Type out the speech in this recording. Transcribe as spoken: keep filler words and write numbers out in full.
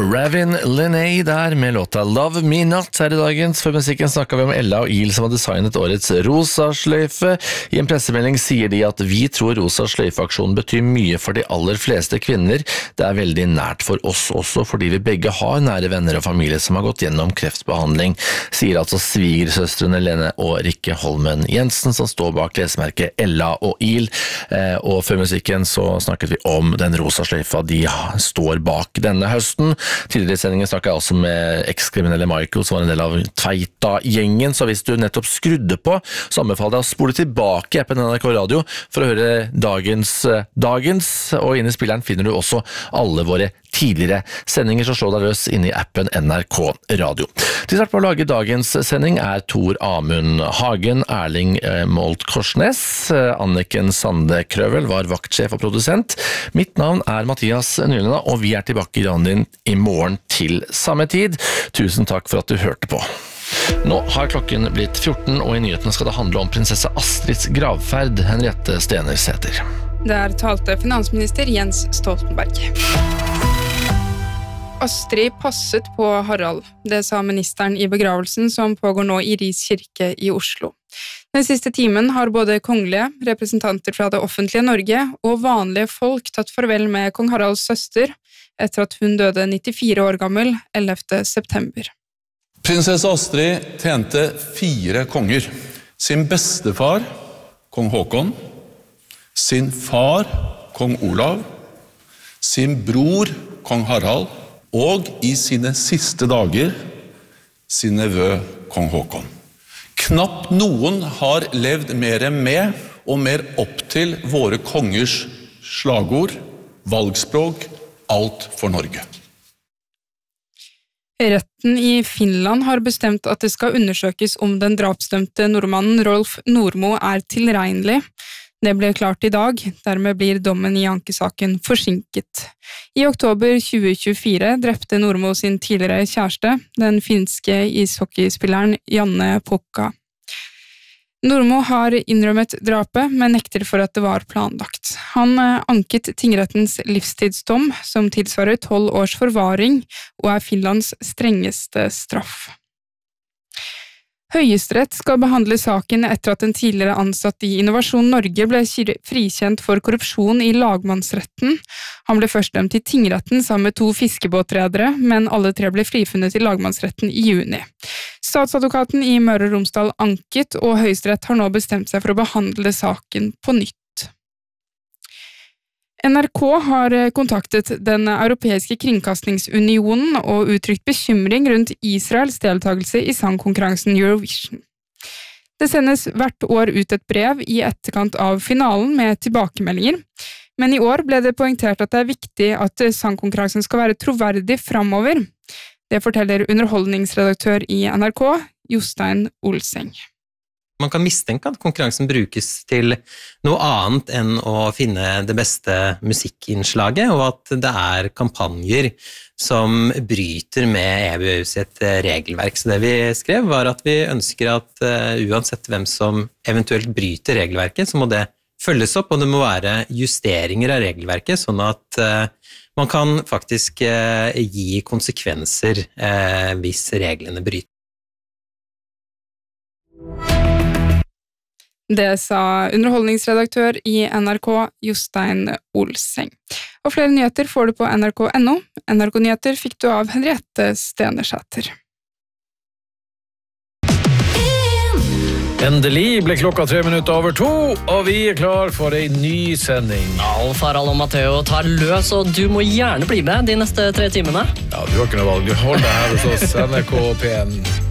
Ravin Linné der med låta Love Me Not her i dagens. For musikken snakket vi om Ella og Il som har designet årets rosa sløyfe. I en pressemelding sier de at vi tror rosa sløyfeaksjonen betyr mye for de aller fleste kvinner. Det er veldig nært for oss også, fordi vi begge har nære venner og familie som har gått gjennom kreftbehandling, sier altså svigersøstrene Lene og Rikke Holmen Jensen, som står bak klesmerket Ella og Il. Og før musikken så snakket vi om den rosa sløyfa de står bak denne høsten. Tidligere i sendingen snakket jeg også med ekskriminelle Michael, som var en del av Tveita-gjengen, så hvis du nettopp skrudde på, så anbefaler jeg å spole tilbake i appen N R K Radio for å høre dagens, dagens, og inne i spilleren finner du også alle våre tidligere sendinger, så slå deg løs inne i appen N R K Radio. Til start på å lage dagens sending er Tor Amund Hagen, Erling Molt Korsnes, Anniken Sande Krøvel var vaktsjef og produsent. Mitt navn er Mathias Nylenda, og vi er tilbake i radioen din i morgen til samme tid. Tusen takk for at du hørte på. Nå har klokken blitt fjorten, og i nyhetene skal det handle om prinsesse Astrids gravferd, Henriette Stenersæter. Der talte finansminister Jens Stoltenberg. Astrid passet på Harald, det sa ministeren i begravelsen som pågår nå i Ris kirke i Oslo. Den siste timen har både kongelige, representanter fra det offentlige Norge og vanlige folk tatt farvel med kong Haralds søster etter at hun døde nittifire år gammel ellevte september. Prinsesse Astrid tjente fire konger. Sin bestefar, kong Håkon, sin far, kong Olav, sin bror, kong Harald, og i sine siste dager, sin nevø, kong Håkon. Knapt noen har levd mer med og mer opp til våre kongers slagord, valgspråk, alt for Norge. Retten i Finland har bestemt at det skal undersøkes om den drapsdømte nordmannen Rolf Nordmo er tilregnelig. Det ble klart i dag, dermed blir dommen i ankesaken forsinket. I oktober tjue tjuefire drepte Nordmo sin tidligere kjæreste, den finske ishockeyspilleren Janne Pukka. Nordmo har innrømmet drapet, men nekter for at det var planlagt. Han anket tingrettens livstidsdom, som tilsvarer tolv års forvaring, og er Finlands strengeste straff. Høyesterett skal behandle saken etter at en tidligere ansatt i Innovasjon Norge ble frikjent for korrupsjon i lagmannsretten. Han ble først dømt i tingretten sammen med to fiskebåtredere, men alle tre ble frifunnet i lagmannsretten i juni. Statsadvokaten i Møre og Romsdal anket, og Høyesterett har nå bestemt seg for å behandle saken på nytt. N R K har kontaktet den europeiske kringkastingsunionen og uttrykt bekymring rundt Israels deltagelse i sangkonkurransen Eurovision. Det sendes hvert år ut et brev i etterkant av finalen med tilbakemeldinger, men i år ble det poengtert at det er viktig at sangkonkurransen skal være troverdig fremover. Det forteller underholdningsredaktør i N R K, Jostein Olseng. Man kan mistenke at konkurransen brukes til noe annet enn å finne det beste musikkinnslaget, og at det er kampanjer som bryter med E B U sitt regelverk. Så det vi skrev var at vi ønsker at uh, uansett hvem som eventuelt bryter regelverket, så må det følges opp, og det må være justeringer av regelverket, sånn at uh, man kan faktisk uh, gi konsekvenser uh, hvis reglene bryter. Det sa underholdningsredaktør i N R K, Jostein Olseng. Og flere nyheter får du på N R K punktum N O. N R K-nyheter fikk du av Henriette Stenersæter. Endelig ble klokka tre minutter over to, og vi er klar for en ny sending. Alf, Harald og Matteo tar løs, og du må gjerne bli med de neste tre timene. Ja, du har ikke noe valg. Hold deg her hos oss, N R K P N.